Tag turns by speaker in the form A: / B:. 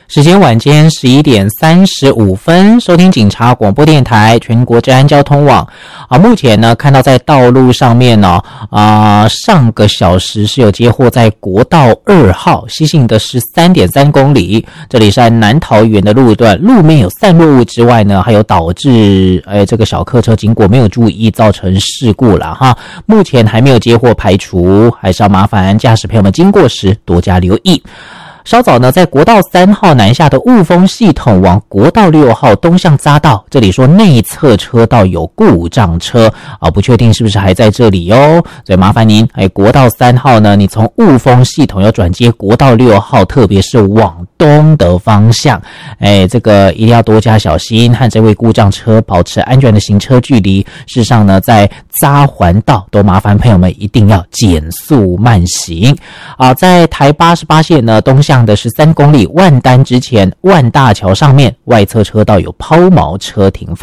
A: 时间晚间11:35，收听警察广播电台全国治安交通网目前呢看到在道路上面呢上个小时是有接获在国道2号西行的13.3公里，这里是在南桃园的路段，路面有散落物之外呢，还有导致这个小客车经过没有注意造成事故了哈。目前还没有接获排除，还是要麻烦驾驶朋友们经过时多加留意。稍早呢，在国道3号南下的雾峰系统往国道6号东向匝道，这里说内侧车道有故障车不确定是不是还在这里哦，所以麻烦您国道3号呢，你从雾峰系统要转接国道6号，特别是往东的方向，这个一定要多加小心，和这位故障车保持安全的行车距离。事实上呢，在匝环道都麻烦朋友们一定要减速慢行在台88线呢东向的13公里万丹之前，万大桥上面外侧车道有抛锚车停放。